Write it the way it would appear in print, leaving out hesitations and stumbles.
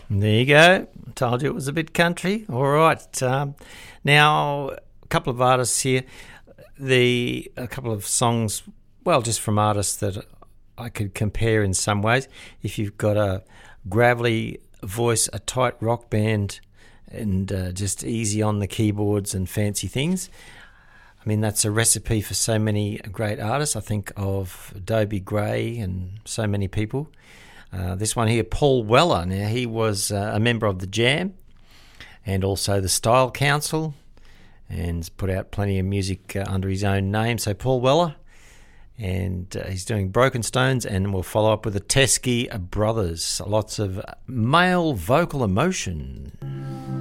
There you go. Told you it was a bit country. All right. Now, a couple of artists here. A couple of songs, well, just from artists that I could compare in some ways. If you've got a gravelly voice, a tight rock band, and just easy on the keyboards and fancy things, I mean, that's a recipe for so many great artists. I think of Dobie Gray and so many people. This one here, Paul Weller. Now, he was a member of the Jam and also the Style Council, and has put out plenty of music under his own name. So Paul Weller, and he's doing Broken Stones, and we'll follow up with the Teskey Brothers. Lots of male vocal emotion.